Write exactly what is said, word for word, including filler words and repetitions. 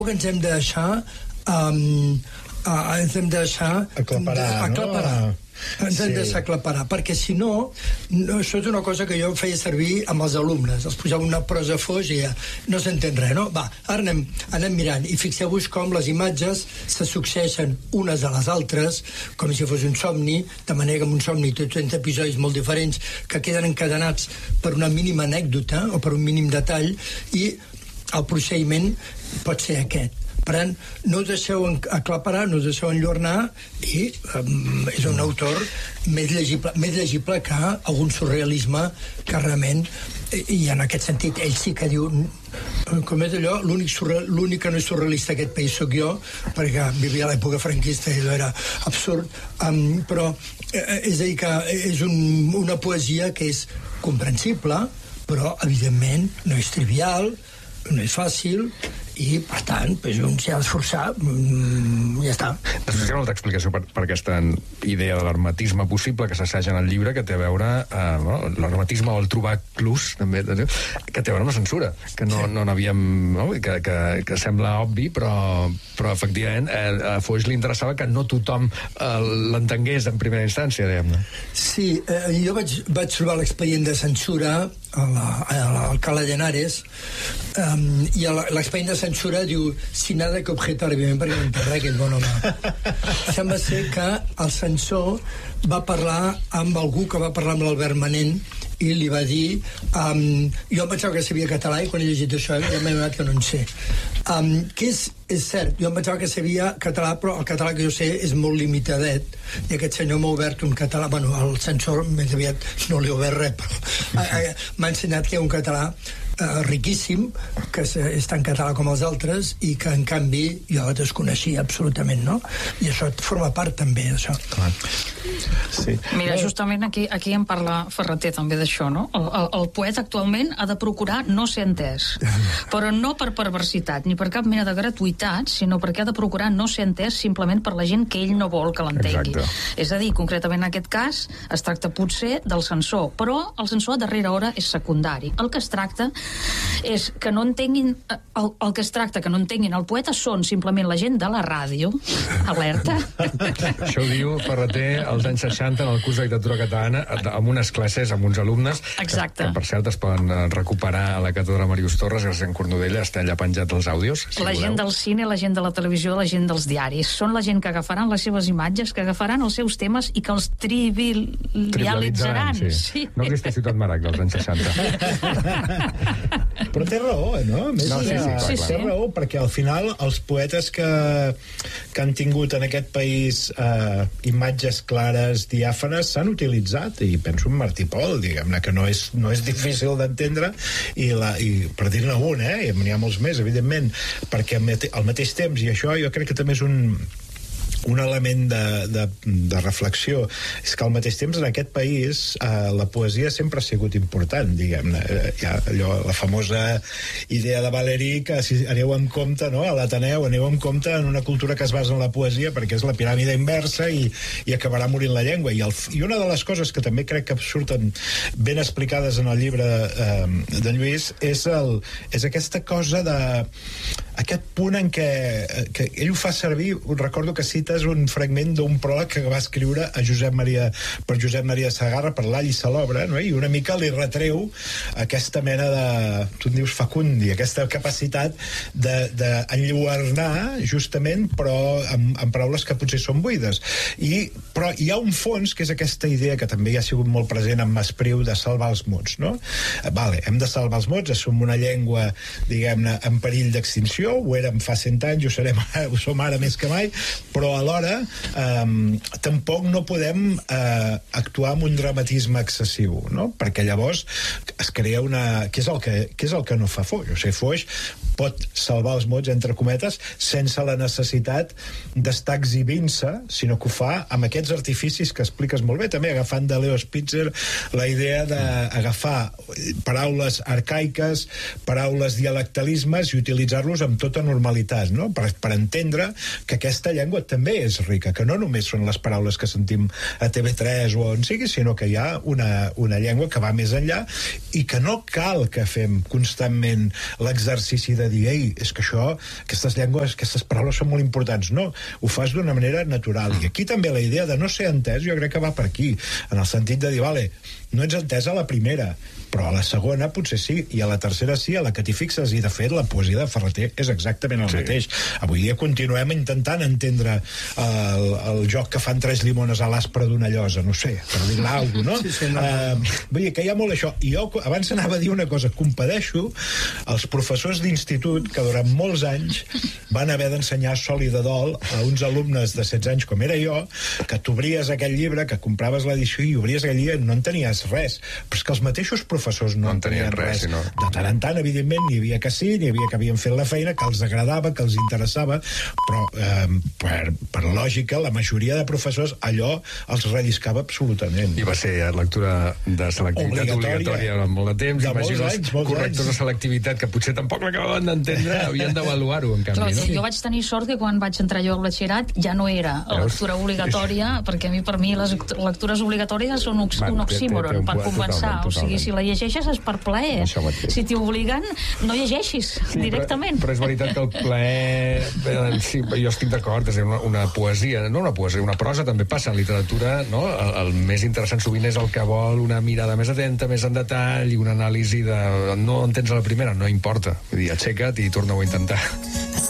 que ens hem de deixar um, uh, ens hem de deixar aclaparar, aclaparar. no? Ens hem sí. de deixar aclaparar, perquè si no, no, això és una cosa que jo feia servir amb els alumnes, els posava una prosa fos i ja no s'entén res, no? Va, ara anem, anem mirant, i fixeu-vos com les imatges se succeeixen unes a les altres, com si fos un somni, de manera que en un somni tots tens episodis molt diferents que queden encadenats per una mínima anècdota o per un mínim detall, i el procediment pot ser aquest. Per tant, no us deixeu aclaparar, no us deixeu enllornar, i um, és un autor més llegible, més llegible que algun surrealisme que realment, i en aquest sentit ell sí que diu, com és allò, l'únic l'únic que no és surrealista d'aquest país sóc jo, perquè vivia a l'època franquista i allò era absurd, um, però eh, és a dir que és un, una poesia que és comprensible, però evidentment no és trivial, no és fàcil, i per tant pues, un s'ha d'esforçar, mm, ja està. Després hi ha una altra explicació per, per aquesta idea de l'hermetisme possible que s'assaja en el llibre, que té a veure eh, no? l'hermetisme o el trobar clus també, que té a veure amb la censura, que no, no n'havíem no? que, que, que sembla obvi, però, però efectivament eh, a Foix li interessava que no tothom eh, l'entengués en primera instància, diguem-ne. Sí, eh, jo vaig, vaig trobar l'expedient de censura al Cala Llenares, um, i l'expedient de censura diu sin nada que objetar, evidentment, perquè no entén res aquell bon home. Sembla ser que el censor va parlar amb algú que va parlar amb l'Albert Manent i li va dir um, jo em pensava que sabia català i quan he llegit això ja m'he adonat que no en sé, um, que és, és cert, jo em pensava que sabia català, però el català que jo sé és molt limitadet, i aquest senyor m'ha obert un català, bueno, el censor més aviat no li ha obert res, però m'ha ensenyat que hi ha un català eh, riquíssim, que és, és tan català com els altres, i que en canvi jo desconeixia absolutament, no? I això forma part també d'això. Sí. Mira, justament aquí, aquí en parla Ferreter també d'això, no? El, el, el poeta actualment ha de procurar no ser entès, però no per perversitat ni per cap mena de gratuïtat, sinó perquè ha de procurar no ser entès simplement per la gent que ell no vol que l'entengui. És a dir, concretament en aquest cas es tracta potser del censor, però el censor a darrera hora és secundari. El que es tracta és que no entenguin el, el que es tracta que no entenguin el poeta són simplement la gent de la ràdio, alerta. Això ho diu Ferreter als anys seixanta en el curs de literatura catalana amb unes classes, amb uns alumnes que, que per cert es poden recuperar a la càtedra Màrius Torres, gràcies a en Cornudella, està allà penjat els àudios, si la voleu. Gent del cine, la gent de la televisió, la gent dels diaris, són la gent que agafaran les seves imatges, que agafaran els seus temes i que els trivialitzaran. Sí. Sí. No existeix Ciutat Marac dels anys seixanta. Però té raó, no? Més no, sí, sí, clar, sí, clar. Té raó, perquè al final els poetes que, que han tingut en aquest país eh, imatges clares, diàfanes, s'han utilitzat, i penso en Martí Pol, diguem-ne, que no és, no és difícil d'entendre, i, la, i per dir-ne un, eh, i n'hi ha molts més, evidentment, perquè al mateix temps, i això jo crec que també és un un element de, de, de reflexió, és que al mateix temps en aquest país eh, la poesia sempre ha sigut important, diguem-ne. Eh, hi ha allò, la famosa idea de Valéry que si aneu amb compte, no? A l'Ateneu aneu amb compte en una cultura que es basa en la poesia perquè és la piràmide inversa i, i acabarà morint la llengua. I, el, I una de les coses que també crec que surten ben explicades en el llibre eh, de Lluís és, el, és aquesta cosa de aquest punt en què, que ell ho fa servir, recordo que cita és un fragment d'un pròleg que va escriure a Josep Maria, per Josep Maria Sagarra per l'All i Salobra, no? I una mica li retreu aquesta mena de, tu en dius facundi, aquesta capacitat d'enlluernar justament, però amb, amb paraules que potser són buides. I, però hi ha un fons que és aquesta idea que també hi ha sigut molt present en Maspriu de salvar els mots, no? Vale, hem de salvar els mots, som una llengua, diguem-ne, en perill d'extinció, ho érem fa cent anys, ho serem, ho som ara més que mai, però alhora eh, tampoc no podem eh, actuar amb un dramatisme excessiu, no? Perquè llavors es crea una... Què és el que, què és el que no fa Foix? O sigui, Foix pot salvar els mots, entre cometes, sense la necessitat d'estar exhibint-se, sinó que ho fa amb aquests artificis que expliques molt bé, també agafant de Leo Spitzer la idea d'agafar paraules arcaiques, paraules dialectalismes i utilitzar-los amb amb tota normalitat, no? Per, per entendre que aquesta llengua també és rica, que no només són les paraules que sentim a T V tres o on sigui, sinó que hi ha una, una llengua que va més enllà i que no cal que fem constantment l'exercici de dir, ei, és que això, aquestes llengües, aquestes paraules són molt importants. No, ho fas d'una manera natural. I aquí també la idea de no ser entès jo crec que va per aquí, en el sentit de dir, vale, no ets entès a la primera, però a la segona potser sí, i a la tercera sí, a la que t'hi fixes, i de fet la poesia de Ferreter és exactament el sí. mateix. Avui dia continuem intentant entendre el, el joc que fan tres llimones a l'aspre d'una llosa, no sé, per dir-ne alguna cosa, no? Sí, sí, no. Uh, vull dir que hi ha molt això. I jo abans anava a dir una cosa, compadeixo els professors d'institut que durant molts anys van haver d'ensenyar sol i de dol a uns alumnes de setze anys com era jo, que t'obries aquell llibre, que compraves l'edició i obries aquell llibre i no entenies res, però és que els mateixos professors no, no en tenien res, res. No. De tant en tant, evidentment, n'hi havia que sí, n'hi havia que havien fet la feina, que els agradava, que els interessava, però eh, per, per lògica la majoria de professors allò els relliscava absolutament. I va ser lectura de selectivitat obligatòria, obligatòria durant molt de temps, de imagino els correctors de selectivitat que potser tampoc l'acabaven d'entendre, havien d'avaluar-ho en canvi. Clar, no? Jo vaig tenir sort que quan vaig entrar jo al batxillerat ja no era la lectura obligatòria, perquè a mi per mi les lectures obligatòries són un, un oxímoron, per compensar. O sigui, si la llegeixes és per plaer. Si t'hi obliguen, no llegeixis sí, directament. Però, però és veritat que el plaer... Sí, jo estic d'acord, és una, una poesia, no una poesia, una prosa també passa en literatura, no? El, el més interessant sovint és el que vol una mirada més atenta, més en detall, i una anàlisi de... No entens a la primera, no importa. Vull dir, aixeca't i torna-ho a intentar.